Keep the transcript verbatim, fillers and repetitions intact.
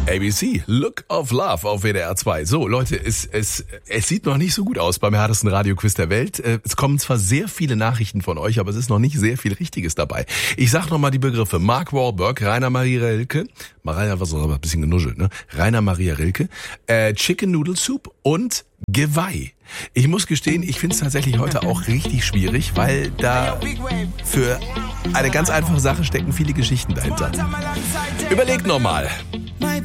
A B C, Look of Love auf W D R zwei. So, Leute, es, es, es sieht noch nicht so gut aus beim härtesten Radioquiz der Welt. Es kommen zwar sehr viele Nachrichten von euch, aber es ist noch nicht sehr viel Richtiges dabei. Ich sag nochmal die Begriffe. Mark Wahlberg, Rainer Maria Rilke, Maria war so ein bisschen genuschelt, ne? Rainer Maria Rilke, äh, Chicken Noodle Soup und Geweih. Ich muss gestehen, ich finde es tatsächlich heute auch richtig schwierig, weil da für eine ganz einfache Sache stecken viele Geschichten dahinter. Überlegt nochmal.